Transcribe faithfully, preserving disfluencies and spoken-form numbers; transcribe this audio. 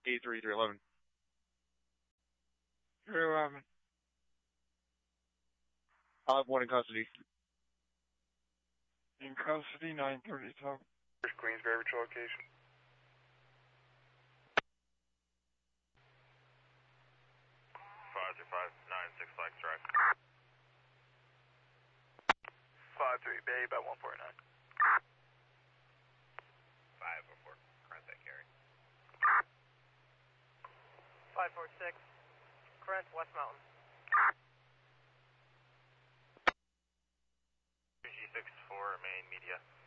eight three three eleven. three eleven. I'll have one in custody. In custody, nine thirty-seven. Queensbury, which location? five three five nine six Flags Drive. five three Bay, about one forty-nine. five oh four, Crent carry. five four six, Crent, West Mountain. G six four, main media.